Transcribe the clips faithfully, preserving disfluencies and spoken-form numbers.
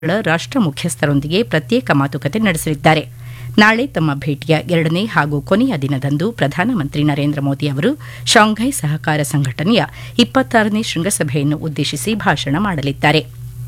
ರಾಷ್ಟ್ರ ಮುಖ್ಯಸ್ಥರೊಂದಿಗೆ ಪ್ರತ್ಯೇಕ ಮಾತುಕತೆ ನಡೆಸಲಿದ್ದಾರೆ. ನಾಳೆ ತಮ್ಮ ಭೇಟಿಯ ಎರಡನೇ ಹಾಗೂ ಕೊನೆಯ ದಿನದಂದು ಪ್ರಧಾನಮಂತ್ರಿ ನರೇಂದ್ರ ಮೋದಿ ಅವರು ಶಾಂಘೈ ಸಹಕಾರ ಸಂಘಟನೆಯ ಇಪ್ಪತ್ತಾರನೇ ಶೃಂಗಸಭೆಯನ್ನು ಉದ್ದೇಶಿಸಿ ಭಾಷಣ ಮಾಡಲಿದ್ದಾರೆ.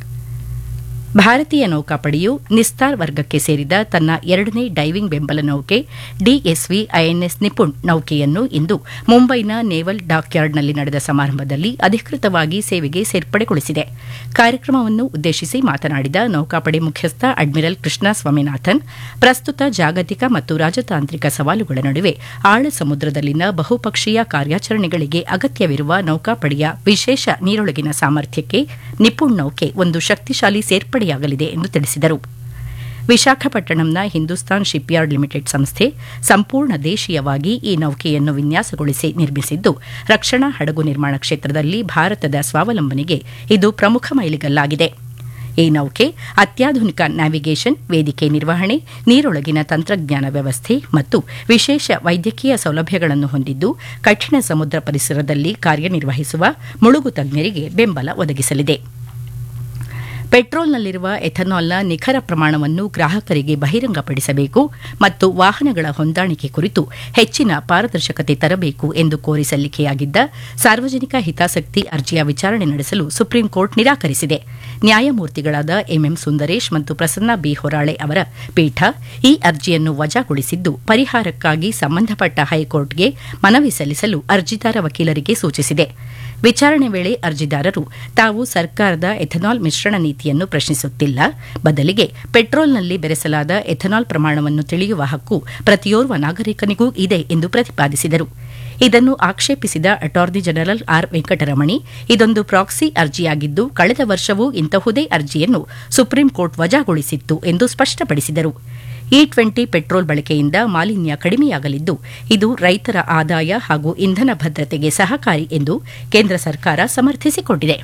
ಭಾರತೀಯ ನೌಕಾಪಡೆಯು ನಿಸ್ತಾರ್ ವರ್ಗಕ್ಕೆ ಸೇರಿದ ತನ್ನ ಎರಡನೇ ಡೈವಿಂಗ್ ಬೆಂಬಲ ನೌಕೆ ಡಿಎಸ್ವಿ ಐಎನ್ಎಸ್ ನಿಪುಣ್ ನೌಕೆಯನ್ನು ಇಂದು ಮುಂಬೈನ ನೇವಲ್ ಡಾಕ್ಯಾರ್ಡ್ನಲ್ಲಿ ನಡೆದ ಸಮಾರಂಭದಲ್ಲಿ ಅಧಿಕೃತವಾಗಿ ಸೇವೆಗೆ ಸೇರ್ಪಡೆಗೊಳಿಸಿದೆ. ಕಾರ್ಯಕ್ರಮವನ್ನು ಉದ್ದೇಶಿಸಿ ಮಾತನಾಡಿದ ನೌಕಾಪಡೆ ಮುಖ್ಯಸ್ಥ ಅಡ್ಮಿರಲ್ ಕೃಷ್ಣ ಸ್ವಾಮಿನಾಥನ್, ಪ್ರಸ್ತುತ ಜಾಗತಿಕ ಮತ್ತು ರಾಜತಾಂತ್ರಿಕ ಸವಾಲುಗಳ ನಡುವೆ ಆಳ ಸಮುದ್ರದಲ್ಲಿನ ಬಹುಪಕ್ಷೀಯ ಕಾರ್ಯಾಚರಣೆಗಳಿಗೆ ಅಗತ್ಯವಿರುವ ನೌಕಾಪಡೆಯ ವಿಶೇಷ ನೀರೊಳಗಿನ ಸಾಮರ್ಥ್ಯಕ್ಕೆ ನಿಪುಣ್ ನೌಕೆ ಒಂದು ಶಕ್ತಿಶಾಲಿ ಸೇರ್ಪಡೆ ಯಾಗಲಿದೆ ಎಂದು ತಿಳಿಸಿದರು. ವಿಶಾಖಪಟ್ಟಣಂನ ಹಿಂದೂಸ್ತಾನ್ ಶಿಪ್ಯಾರ್ಡ್ ಲಿಮಿಟೆಡ್ ಸಂಸ್ಥೆ ಸಂಪೂರ್ಣ ದೇಶೀಯವಾಗಿ ಈ ನೌಕೆಯನ್ನು ವಿನ್ಯಾಸಗೊಳಿಸಿ ನಿರ್ಮಿಸಿದ್ದು, ರಕ್ಷಣಾ ಹಡಗು ನಿರ್ಮಾಣ ಕ್ಷೇತ್ರದಲ್ಲಿ ಭಾರತದ ಸ್ವಾವಲಂಬನೆಗೆ ಇದು ಪ್ರಮುಖ ಮೈಲಿಗಲ್ಲಾಗಿದೆ. ಈ ನೌಕೆ ಅತ್ಯಾಧುನಿಕ ನ್ಯಾವಿಗೇಷನ್, ವೇದಿಕೆ ನಿರ್ವಹಣೆ, ನೀರೊಳಗಿನ ತಂತ್ರಜ್ಞಾನ ವ್ಯವಸ್ಥೆ ಮತ್ತು ವಿಶೇಷ ವೈದ್ಯಕೀಯ ಸೌಲಭ್ಯಗಳನ್ನು ಹೊಂದಿದ್ದು, ಕಠಿಣ ಸಮುದ್ರ ಪರಿಸರದಲ್ಲಿ ಕಾರ್ಯನಿರ್ವಹಿಸುವ ಮುಳುಗು ತಜ್ಞರಿಗೆ ಬೆಂಬಲ ಒದಗಿಸಲಿದೆ. ಪೆಟ್ರೋಲ್ನಲ್ಲಿರುವ ಎಥನಾಲ್ನ ನಿಖರ ಪ್ರಮಾಣವನ್ನು ಗ್ರಾಹಕರಿಗೆ ಬಹಿರಂಗಪಡಿಸಬೇಕು ಮತ್ತು ವಾಹನಗಳ ಹೊಂದಾಣಿಕೆ ಕುರಿತು ಹೆಚ್ಚಿನ ಪಾರದರ್ಶಕತೆ ತರಬೇಕು ಎಂದು ಕೋರಿ ಸಲ್ಲಿಕೆಯಾಗಿದ್ದ ಸಾರ್ವಜನಿಕ ಹಿತಾಸಕ್ತಿ ಅರ್ಜಿಯ ವಿಚಾರಣೆ ನಡೆಸಲು ಸುಪ್ರೀಂ ಕೋರ್ಟ್ ನಿರಾಕರಿಸಿದೆ. ನ್ಯಾಯಮೂರ್ತಿಗಳಾದ ಎಂಎಂ ಸುಂದರೇಶ್ ಮತ್ತು ಪ್ರಸನ್ನ ಬಿ ಹೊರಾಳೆ ಅವರ ಪೀಠ ಈ ಅರ್ಜಿಯನ್ನು ವಜಾಗೊಳಿಸಿದ್ದು, ಪರಿಹಾರಕ್ಕಾಗಿ ಸಂಬಂಧಪಟ್ಟ ಹೈಕೋರ್ಟ್ಗೆ ಮನವಿ ಸಲ್ಲಿಸಲು ಅರ್ಜಿದಾರ ವಕೀಲರಿಗೆ ಸೂಚಿಸಿದೆ. ವಿಚಾರಣೆ ವೇಳೆ ಅರ್ಜಿದಾರರು ತಾವು ಸರ್ಕಾರದ ಎಥನಾಲ್ ಮಿಶ್ರಣ ನೀತಿಯನ್ನು ಪ್ರಶ್ನಿಸುತ್ತಿಲ್ಲ, ಬದಲಿಗೆ ಪೆಟ್ರೋಲ್ನಲ್ಲಿ ಬೆರೆಸಲಾದ ಎಥನಾಲ್ ಪ್ರಮಾಣವನ್ನು ತಿಳಿಯುವ ಹಕ್ಕು ಪ್ರತಿಯೋರ್ವ ನಾಗರಿಕನಿಗೂ ಇದೆ ಎಂದು ಪ್ರತಿಪಾದಿಸಿದರು. ಇದನ್ನು ಆಕ್ಷೇಪಿಸಿದ ಅಟಾರ್ನಿ ಜನರಲ್ ಆರ್ ವೆಂಕಟರಮಣಿ, ಇದೊಂದು ಪ್ರಾಕ್ಸಿ ಅರ್ಜಿಯಾಗಿದ್ದು ಕಳೆದ ವರ್ಷವೂ ಇಂತಹುದೇ ಅರ್ಜಿಯನ್ನು ಸುಪ್ರೀಂ ಕೋರ್ಟ್ ವಜಾಗೊಳಿಸಿತ್ತು ಎಂದು ಸ್ಪಷ್ಟಪಡಿಸಿದರು. ಇ ಟ್ವೆಂಟಿ ಪೆಟ್ರೋಲ್ ಬಳಕೆಯಿಂದ ಮಾಲಿನ್ಯ ಕಡಿಮೆಯಾಗಲಿದ್ದು, ಇದು ರೈತರ ಆದಾಯ ಹಾಗೂ ಇಂಧನ ಭದ್ರತೆಗೆ ಸಹಕಾರಿ ಎಂದು ಕೇಂದ್ರ ಸರ್ಕಾರ ಸಮರ್ಥಿಸಿಕೊಂಡಿದೆ.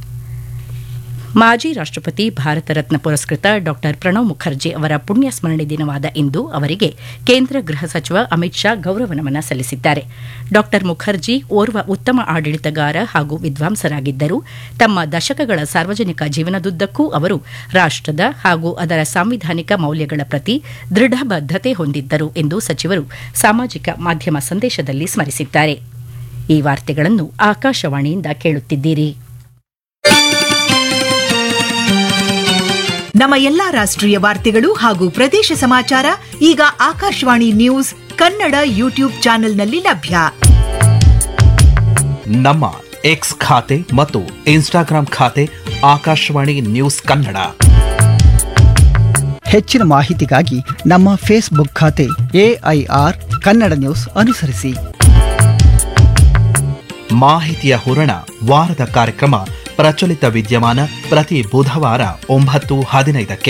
ಮಾಜಿ ರಾಷ್ಟಪತಿ ಭಾರತ ರತ್ನ ಪುರಸ್ಕೃತ ಡಾ ಪ್ರಣವ್ ಮುಖರ್ಜಿ ಅವರ ಪುಣ್ಯ ಸ್ಮರಣೆ ದಿನವಾದ ಇಂದು ಅವರಿಗೆ ಕೇಂದ್ರ ಗೃಹ ಸಚಿವ ಅಮಿತ್ ಶಾ ಗೌರವ ನಮನ ಸಲ್ಲಿಸಿದ್ದಾರೆ. ಡಾ ಮುಖರ್ಜಿ ಓರ್ವ ಉತ್ತಮ ಆಡಳಿತಗಾರ ಹಾಗೂ ವಿದ್ವಾಂಸರಾಗಿದ್ದರು. ತಮ್ಮ ದಶಕಗಳ ಸಾರ್ವಜನಿಕ ಜೀವನದುದ್ದಕ್ಕೂ ಅವರು ರಾಷ್ಟದ ಹಾಗೂ ಅದರ ಸಾಂವಿಧಾನಿಕ ಮೌಲ್ಯಗಳ ಪ್ರತಿ ದೃಢ ಬದ್ಧತೆ ಹೊಂದಿದ್ದರು ಎಂದು ಸಚಿವರು ಸಾಮಾಜಿಕ ಮಾಧ್ಯಮ ಸಂದೇಶದಲ್ಲಿ ಸ್ಮರಿಸಿದ್ದಾರೆ. ಈ ವಾರ್ತೆಗಳನ್ನು ಆಕಾಶವಾಣಿಯಿಂದ ಕೇಳುತ್ತಿದ್ದೀರಿ. ನಮ್ಮ ಎಲ್ಲಾ ರಾಷ್ಟ್ರೀಯ ವಾರ್ತೆಗಳು ಹಾಗೂ ಪ್ರದೇಶ ಸಮಾಚಾರ ಈಗ ಆಕಾಶವಾಣಿ ನ್ಯೂಸ್ ಕನ್ನಡ ಯೂಟ್ಯೂಬ್ ಚಾನೆಲ್ನಲ್ಲಿ ಲಭ್ಯ. ನಮ್ಮ ಎಕ್ಸ್ ಖಾತೆ ಮತ್ತು ಇನ್ಸ್ಟಾಗ್ರಾಂ ಖಾತೆ ಆಕಾಶವಾಣಿ ನ್ಯೂಸ್ ಕನ್ನಡ. ಹೆಚ್ಚಿನ ಮಾಹಿತಿಗಾಗಿ ನಮ್ಮ ಫೇಸ್ಬುಕ್ ಖಾತೆ ಎಐಆರ್ ಕನ್ನಡ ನ್ಯೂಸ್ ಅನುಸರಿಸಿ. ಮಾಹಿತಿಯ ಹೂರಣ ವಾರದ ಕಾರ್ಯಕ್ರಮ ಪ್ರಚಲಿತ ವಿದ್ಯಮಾನ ಪ್ರತಿ ಬುಧವಾರ ಒಂಬತ್ತು ಹದಿನೈದಕ್ಕೆ.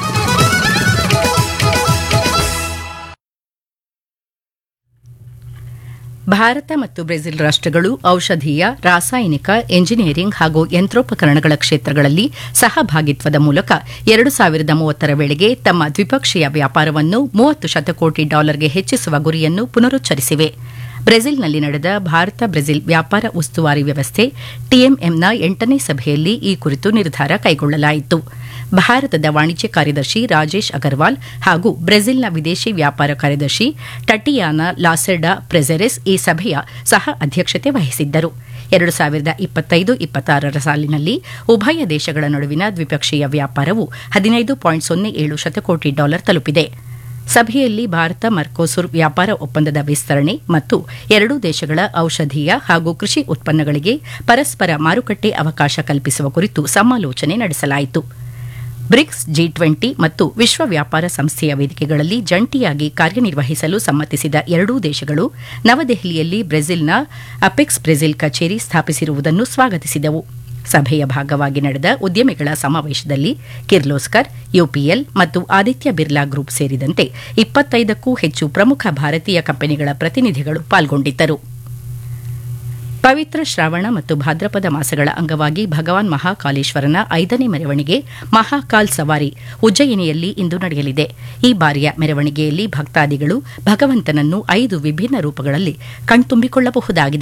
ಭಾರತ ಮತ್ತು ಬ್ರೆಜಿಲ್ ರಾಷ್ಟಗಳು ಔಷಧೀಯ, ರಾಸಾಯನಿಕ, ಎಂಜಿನಿಯರಿಂಗ್ ಹಾಗೂ ಯಂತ್ರೋಪಕರಣಗಳ ಕ್ಷೇತ್ರಗಳಲ್ಲಿ ಸಹಭಾಗಿತ್ವದ ಮೂಲಕ ಎರಡು ಸಾವಿರದ ಮೂವತ್ತರ ವೇಳೆಗೆ ತಮ್ಮ ದ್ವಿಪಕ್ಷೀಯ ವ್ಯಾಪಾರವನ್ನು ಮೂವತ್ತು ಶತಕೋಟಿ ಡಾಲರ್ಗೆ ಹೆಚ್ಚಿಸುವ ಗುರಿಯನ್ನು ಪುನರುಚ್ಚರಿಸಿವೆ. ಬ್ರೆಜಿಲ್ನಲ್ಲಿ ನಡೆದ ಭಾರತ ಬ್ರೆಜಿಲ್ ವ್ಯಾಪಾರ ಉಸ್ತುವಾರಿ ವ್ಯವಸ್ಥೆ ಟಿಎಂಎಂನ ಎಂಟನೇ ಸಭೆಯಲ್ಲಿ ಈ ಕುರಿತು ನಿರ್ಧಾರ ಕೈಗೊಳ್ಳಲಾಯಿತು. ಭಾರತದ ವಾಣಿಜ್ಯ ಕಾರ್ಯದರ್ಶಿ ರಾಜೇಶ್ ಅಗರ್ವಾಲ್ ಹಾಗೂ ಬ್ರೆಜಿಲ್ನ ವಿದೇಶಿ ವ್ಯಾಪಾರ ಕಾರ್ಯದರ್ಶಿ ಟಟಿಯಾನಾ ಲಾಸೆರ್ಡಾ ಪ್ರೆಜೆರೆಸ್ ಈ ಸಭೆಯ ಸಹ ಅಧ್ಯಕ್ಷತೆ ವಹಿಸಿದ್ದರು. ಎರಡು ಸಾವಿರದ ಇಪ್ಪತ್ತೈದು ಇಪ್ಪತ್ತಾರರ ಸಾಲಿನಲ್ಲಿ ಉಭಯ ದೇಶಗಳ ನಡುವಿನ ದ್ವಿಪಕ್ಷೀಯ ವ್ಯಾಪಾರವು ಹದಿನೈದು ಪಾಯಿಂಟ್ ಸೊನ್ನೆ ಏಳು ಶತಕೋಟಿ ಡಾಲರ್ ತಲುಪಿದೆ. ಸಭೆಯಲ್ಲಿ ಭಾರತ ಮರ್ಕೋಸುರ್ ವ್ಯಾಪಾರ ಒಪ್ಪಂದದ ವಿಸ್ತರಣೆ ಮತ್ತು ಎರಡೂ ದೇಶಗಳ ಔಷಧೀಯ ಹಾಗೂ ಕೃಷಿ ಉತ್ಪನ್ನಗಳಿಗೆ ಪರಸ್ಪರ ಮಾರುಕಟ್ಟೆ ಅವಕಾಶ ಕಲ್ಪಿಸುವ ಕುರಿತು ಸಮಾಲೋಚನೆ ನಡೆಸಲಾಯಿತು. ಬ್ರಿಕ್ಸ್, ಜಿ ಟ್ವೆಂಟಿ ಮತ್ತು ವಿಶ್ವ ವ್ಯಾಪಾರ ಸಂಸ್ಥೆಯ ವೇದಿಕೆಗಳಲ್ಲಿ ಜಂಟಿಯಾಗಿ ಕಾರ್ಯನಿರ್ವಹಿಸಲು ಸಮ್ಮತಿಸಿದ ಎರಡೂ ದೇಶಗಳು ನವದೆಹಲಿಯಲ್ಲಿ ಬ್ರೆಜಿಲ್ನ ಅಪೆಕ್ಸ್ ಬ್ರೆಜಿಲ್ ಕಚೇರಿ ಸ್ಥಾಪಿಸಿರುವುದನ್ನು ಸ್ವಾಗತಿಸಿದವು. ಸಭೆಯ ಭಾಗವಾಗಿ ನಡೆದ ಉದ್ಯಮಿಗಳ ಸಮಾವೇಶದಲ್ಲಿ ಕಿರ್ಲೋಸ್ಕರ್, ಯುಪಿಎಲ್ ಮತ್ತು ಆದಿತ್ಯ ಬಿರ್ಲಾ ಗ್ರೂಪ್ ಸೇರಿದಂತೆ ಇಪ್ಪತ್ತೈದಕ್ಕೂ ಹೆಚ್ಚು ಪ್ರಮುಖ ಭಾರತೀಯ ಕಂಪನಿಗಳ ಪ್ರತಿನಿಧಿಗಳು ಪಾಲ್ಗೊಂಡಿದ್ದರು. ಪವಿತ್ರ ಶ್ರಾವಣ ಮತ್ತು ಭಾದ್ರಪದ ಮಾಸಗಳ ಅಂಗವಾಗಿ ಭಗವಾನ್ ಮಹಾಕಾಲೇಶ್ವರನ ಐದನೇ ಮೆರವಣಿಗೆ ಮಹಾಕಾಲ್ ಸವಾರಿ ಉಜ್ಜಯಿನಿಯಲ್ಲಿ ಇಂದು ನಡೆಯಲಿದೆ. ಈ ಬಾರಿಯ ಮೆರವಣಿಗೆಯಲ್ಲಿ ಭಕ್ತಾದಿಗಳು ಭಗವಂತನನ್ನು ಐದು ವಿಭಿನ್ನ ರೂಪಗಳಲ್ಲಿ ಕಣ್ತುಂಬಿಕೊಳ್ಳಬಹುದಾಗಿದೆ.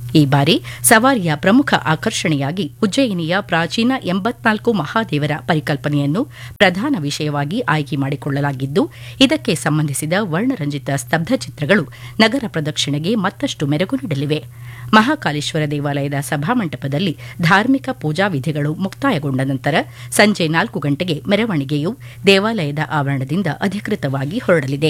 ಈ ಬಾರಿ ಸವಾರಿಯ ಪ್ರಮುಖ ಆಕರ್ಷಣೆಯಾಗಿ ಉಜ್ಜಯಿನಿಯ ಪ್ರಾಚೀನ ಎಂಬತ್ನಾಲ್ಕು ಮಹಾದೇವರ ಪರಿಕಲ್ಪನೆಯನ್ನು ಪ್ರಧಾನ ವಿಷಯವಾಗಿ ಆಯ್ಕೆ ಮಾಡಿಕೊಳ್ಳಲಾಗಿದ್ದು ಇದಕ್ಕೆ ಸಂಬಂಧಿಸಿದ ವರ್ಣರಂಜಿತ ಸ್ತಬ್ಧಚಿತ್ರಗಳು ನಗರ ಪ್ರದಕ್ಷಿಣೆಗೆ ಮತ್ತಷ್ಟು ಮೆರುಗು ನೀಡಲಿವೆ. ಮಹಾಕಾಲೇಶ್ವರ ದೇವಾಲಯದ ಸಭಾಮಂಟಪದಲ್ಲಿ ಧಾರ್ಮಿಕ ಪೂಜಾ ವಿಧಿಗಳು ಮುಕ್ತಾಯಗೊಂಡ ನಂತರ ಸಂಜೆ ನಾಲ್ಕು ಗಂಟೆಗೆ ಮೆರವಣಿಗೆಯು ದೇವಾಲಯದ ಆವರಣದಿಂದ ಅಧಿಕೃತವಾಗಿ ಹೊರಡಲಿದೆ.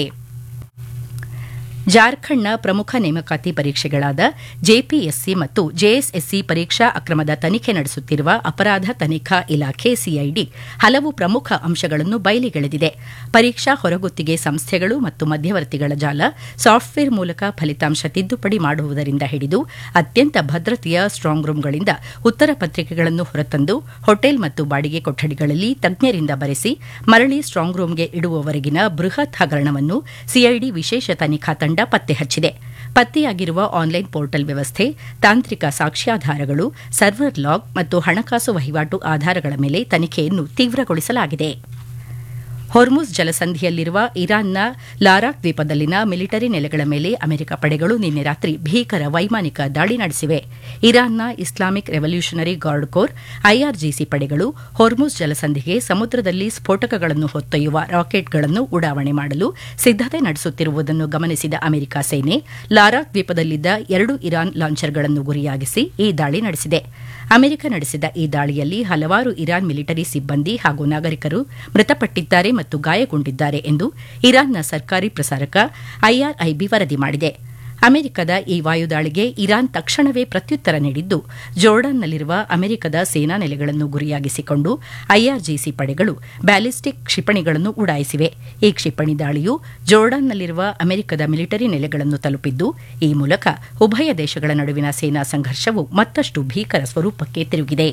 ಜಾರ್ಖಂಡ್ನ ಪ್ರಮುಖ ನೇಮಕಾತಿ ಪರೀಕ್ಷೆಗಳಾದ ಜೆಪಿಎಸ್ಸಿ ಮತ್ತು ಜೆಎಸ್ಎಸ್ಸಿ ಪರೀಕ್ಷಾ ಅಕ್ರಮದ ತನಿಖೆ ನಡೆಸುತ್ತಿರುವ ಅಪರಾಧ ತನಿಖಾ ಇಲಾಖೆ ಸಿಐಡಿ ಹಲವು ಪ್ರಮುಖ ಅಂಶಗಳನ್ನು ಬಯಲಿಗೆಳೆದಿದೆ. ಪರೀಕ್ಷಾ ಹೊರಗುತ್ತಿಗೆ ಸಂಸ್ಥೆಗಳು ಮತ್ತು ಮಧ್ಯವರ್ತಿಗಳ ಜಾಲ, ಸಾಫ್ಟ್ವೇರ್ ಮೂಲಕ ಫಲಿತಾಂಶ ತಿದ್ದುಪಡಿ ಮಾಡುವುದರಿಂದ ಹಿಡಿದು ಅತ್ಯಂತ ಭದ್ರತೆಯ ಸ್ಟ್ರಾಂಗ್ ರೂಂಗಳಿಂದ ಉತ್ತರ ಪತ್ರಿಕೆಗಳನ್ನು ಹೊರತಂದು ಹೋಟೆಲ್ ಮತ್ತು ಬಾಡಿಗೆ ಕೊಠಡಿಗಳಲ್ಲಿ ತಜ್ಞರಿಂದ ಬರೆಸಿ ಮರಳಿ ಸ್ಟ್ರಾಂಗ್ ರೂಂಗೆ ಇಡುವವರೆಗಿನ ಬೃಹತ್ ಹಗರಣವನ್ನು ಸಿಐಡಿ ವಿಶೇಷ ತನಿಖಾ ತಂಡ ಪತ್ತೆ ಹಚ್ಚಿದೆ. ಪತ್ತೆಯಾಗಿರುವ ಆನ್ಲೈನ್ ಪೋರ್ಟಲ್ ವ್ಯವಸ್ಥೆ, ತಾಂತ್ರಿಕ ಸಾಕ್ಷ್ಯಾಧಾರಗಳು, ಸರ್ವರ್ ಲಾಗ್ ಮತ್ತು ಹಣಕಾಸು ವಹಿವಾಟು ಆಧಾರಗಳ ಮೇಲೆ ತನಿಖೆಯನ್ನು ತೀವ್ರಗೊಳಿಸಲಾಗಿದೆ. ಹೊರ್ಮುಜ್ ಜಲಸಂಧಿಯಲ್ಲಿರುವ ಇರಾನ್ನ ಲಾರಾಕ್ ದ್ವೀಪದಲ್ಲಿನ ಮಿಲಿಟರಿ ನೆಲೆಗಳ ಮೇಲೆ ಅಮೆರಿಕ ಪಡೆಗಳು ನಿನ್ನೆ ರಾತ್ರಿ ಭೀಕರ ವೈಮಾನಿಕ ದಾಳಿ ನಡೆಸಿವೆ. ಇರಾನ್ನ Islamic revolutionary guard core IRGC ಪಡೆಗಳು ಹೊರ್ಮುಜ್ ಜಲಸಂಧಿಗೆ ಸಮುದ್ರದಲ್ಲಿ ಸ್ಫೋಟಕಗಳನ್ನು ಹೊತ್ತೊಯ್ಯುವ ರಾಕೆಟ್ಗಳನ್ನು ಉಡಾವಣೆ ಮಾಡಲು ಸಿದ್ದತೆ ನಡೆಸುತ್ತಿರುವುದನ್ನು ಗಮನಿಸಿದ ಅಮೆರಿಕ ಸೇನೆ ಲಾರಾಕ್ ದ್ವೀಪದಲ್ಲಿದ್ದ ಎರಡು ಇರಾನ್ ಲಾಂಚರ್ಗಳನ್ನು ಗುರಿಯಾಗಿಸಿ ಈ ದಾಳಿ ನಡೆಸಿದೆ. ಅಮೆರಿಕ ನಡೆಸಿದ ಈ ದಾಳಿಯಲ್ಲಿ ಹಲವಾರು ಇರಾನ್ ಮಿಲಿಟರಿ ಸಿಬ್ಬಂದಿ ಹಾಗೂ ನಾಗರಿಕರು ಮೃತಪಟ್ಟಿದ್ದಾರೆ ಮತ್ತು ಗಾಯಗೊಂಡಿದ್ದಾರೆ ಎಂದು ಇರಾನ್ನ ಸರ್ಕಾರಿ ಪ್ರಸಾರಕ ಐಆರ್ಐಬಿ ವರದಿ ಮಾಡಿದೆ. ಅಮೆರಿಕದ ಈ ವಾಯುದಾಳಿಗೆ ಇರಾನ್ ತಕ್ಷಣವೇ ಪ್ರತ್ಯುತ್ತರ ನೀಡಿದ್ದು, ಜೋರ್ಡಾನ್ನಲ್ಲಿರುವ ಅಮೆರಿಕದ ಸೇನಾ ನೆಲೆಗಳನ್ನು ಗುರಿಯಾಗಿಸಿಕೊಂಡು ಐಆರ್ಜಿಸಿ ಪಡೆಗಳು ಬ್ಯಾಲಿಸ್ಟಿಕ್ ಕ್ಷಿಪಣಿಗಳನ್ನು ಉಡಾಯಿಸಿವೆ. ಈ ಕ್ಷಿಪಣಿ ದಾಳಿಯು ಜೋರ್ಡಾನ್ನಲ್ಲಿರುವ ಅಮೆರಿಕದ ಮಿಲಿಟರಿ ನೆಲೆಗಳನ್ನು ತಲುಪಿದ್ದು, ಈ ಮೂಲಕ ಉಭಯ ದೇಶಗಳ ನಡುವಿನ ಸೇನಾ ಸಂಘರ್ಷವು ಮತ್ತಷ್ಟು ಭೀಕರ ಸ್ವರೂಪಕ್ಕೆ ತಿರುಗಿದೆ.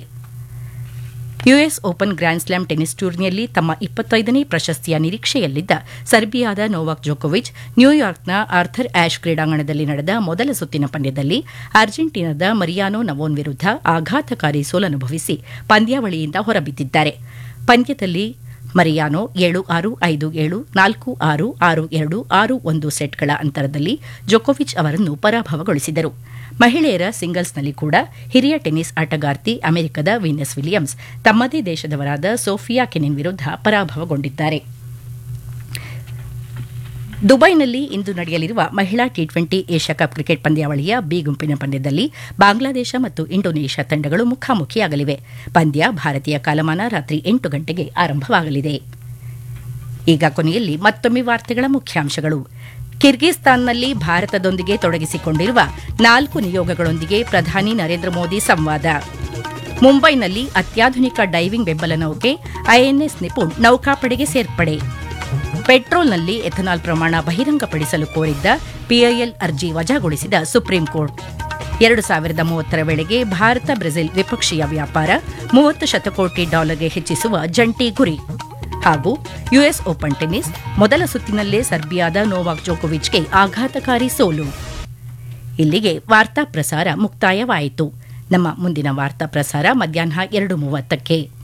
US open grand slam tennis ಟೂರ್ನಿಯಲ್ಲಿ ತಮ್ಮ ಇಪ್ಪತ್ತೈದನೇ ಪ್ರಶಸ್ತಿಯ ನಿರೀಕ್ಷೆಯಲ್ಲಿದ್ದ ಸರ್ಬಿಯಾದ ನೋವಾಕ್ ಜೋಕೋವಿಚ್ ನ್ಯೂಯಾರ್ಕ್ನ ಆರ್ಥರ್ ಆಶ್ ಕ್ರೀಡಾಂಗಣದಲ್ಲಿ ನಡೆದ ಮೊದಲ ಸುತ್ತಿನ ಪಂದ್ಯದಲ್ಲಿ ಅರ್ಜೆಂಟೀನಾದ ಮರಿಯಾನೋ ನವೋನ್ ವಿರುದ್ಧ ಆಘಾತಕಾರಿ ಸೋಲನುಭವಿಸಿ ಪಂದ್ಯಾವಳಿಯಿಂದ ಹೊರಬಿದ್ದಿದ್ದಾರೆ. ಪಂದ್ಯದಲ್ಲಿ ಮರಿಯಾನೋ ಏಳು ಆರು ಐದು ಏಳು ನಾಲ್ಕು ಆರು ಆರು ಎರಡು ಆರು ಒಂದು ಸೆಟ್ಗಳ ಅಂತರದಲ್ಲಿ ಜೊಕೋವಿಚ್ ಅವರನ್ನು ಪರಾಭವಗೊಳಿಸಿದರು. ಮಹಿಳೆಯರ ಸಿಂಗಲ್ಸ್ನಲ್ಲಿ ಕೂಡ ಹಿರಿಯ ಟೆನ್ನಿಸ್ ಆಟಗಾರ್ತಿ ಅಮೆರಿಕದ ವೀನಸ್ ವಿಲಿಯಮ್ಸ್ ತಮ್ಮದೇ ದೇಶದವರಾದ ಸೋಫಿಯಾ ಕೆನಿನ್ ವಿರುದ್ಧ ಪರಾಭವಗೊಂಡಿದ್ದಾರೆ. ದುಬೈನಲ್ಲಿ ಇಂದು ನಡೆಯಲಿರುವ ಮಹಿಳಾ T twenty Asia cup cricket ಪಂದ್ಯಾವಳಿಯ ಬಿ ಗುಂಪಿನ ಪಂದ್ಯದಲ್ಲಿ ಬಾಂಗ್ಲಾದೇಶ ಮತ್ತು ಇಂಡೋನೇಷ್ಯಾ ತಂಡಗಳು ಮುಖಾಮುಖಿಯಾಗಲಿವೆ. ಪಂದ್ಯ ಭಾರತೀಯ ಕಾಲಮಾನ ರಾತ್ರಿ ಎಂಟು ಗಂಟೆಗೆ ಆರಂಭವಾಗಲಿದೆ. ಈಗ ಕೊನೆಯಲ್ಲಿ ಮತ್ತೊಮ್ಮೆ ವಾರ್ತೆಗಳ ಮುಖ್ಯಾಂಶಗಳು. ಕಿರ್ಗಿಸ್ತಾನ್ನಲ್ಲಿ ಭಾರತದೊಂದಿಗೆ ತೊಡಗಿಸಿಕೊಂಡಿರುವ ನಾಲ್ಕು ನಿಯೋಗಗಳೊಂದಿಗೆ ಪ್ರಧಾನಿ ನರೇಂದ್ರ ಮೋದಿ ಸಂವಾದ. ಮುಂಬೈನಲ್ಲಿ ಅತ್ಯಾಧುನಿಕ ಡೈವಿಂಗ್ ಬೆಂಬಲ ನೌಕೆ ಐಎನ್ಎಸ್ ನಿಪುಣ್ ನೌಕಾಪಡೆಗೆ ಸೇರ್ಪಡೆ. ಪೆಟ್ರೋಲ್ನಲ್ಲಿ ಎಥನಾಲ್ ಪ್ರಮಾಣ ಬಹಿರಂಗಪಡಿಸಲು ಕೋರಿದ್ದ ಪಿಐಎಲ್ ಅರ್ಜಿ ವಜಾಗೊಳಿಸಿದ ಸುಪ್ರೀಂ ಕೋರ್ಟ್. ಎರಡು ಸಾವಿರದ ಮೂವತ್ತರ ವೇಳೆಗೆ ಭಾರತ ಬ್ರೆಜಿಲ್ ದ್ವಿಪಕ್ಷೀಯ ವ್ಯಾಪಾರ ಮೂವತ್ತು ಶತಕೋಟಿ ಡಾಲರ್ಗೆ ಹೆಚ್ಚಿಸುವ ಜಂಟಿ ಗುರಿ. ಹಾಗೂ ಯುಎಸ್ ಓಪನ್ ಟೆನ್ನಿಸ್ ಮೊದಲ ಸುತ್ತಿನಲ್ಲೇ ಸರ್ಬಿಯಾದ ನೋವಾಕ್ ಜೋಕೋವಿಚ್ಗೆ ಆಘಾತಕಾರಿ ಸೋಲು. ಇಲ್ಲಿಗೆ ವಾರ್ತಾ ಪ್ರಸಾರ ಮುಕ್ತಾಯವಾಯಿತು. ನಮ್ಮ ಮುಂದಿನ ವಾರ್ತಾ ಪ್ರಸಾರ ಮಧ್ಯಾಹ್ನ ಎರಡು ಮೂವತ್ತಕ್ಕೆ.